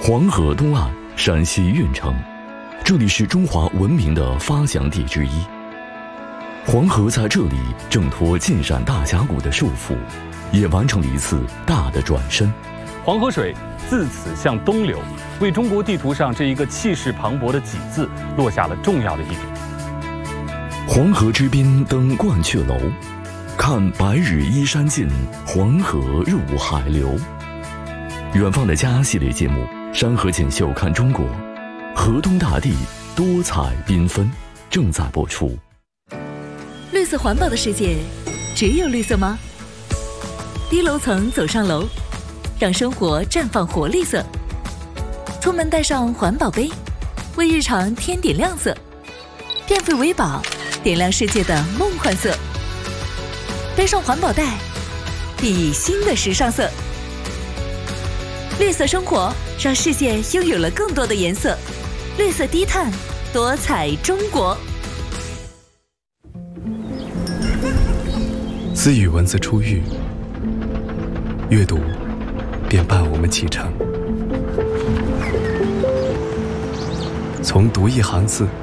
黄河东岸，陕西运城，这里是中华文明的发祥地之一。黄河在这里挣脱晋陕大峡谷的束缚，也完成了一次大的转身。 黄河水自此向东流，为中国地图上这一个气势磅礴的“济”字落下了重要的一笔。 黄河之滨登鹳雀楼，看白日依山尽，黄河入海流。远方的家系列节目《山河锦绣看中国》，河东大地多彩缤纷，正在播出。 绿色环保的世界，只有绿色吗？低楼层走上楼，让生活绽放活力色。出门带上环保杯，为日常添点亮色。电费为宝，点亮世界的梦幻色。背上环保袋，熠熠新的时尚色。绿色生活让世界拥有了更多的颜色，绿色低碳，多彩中国。 私语文字出狱，阅读便伴我们启程。从读一行字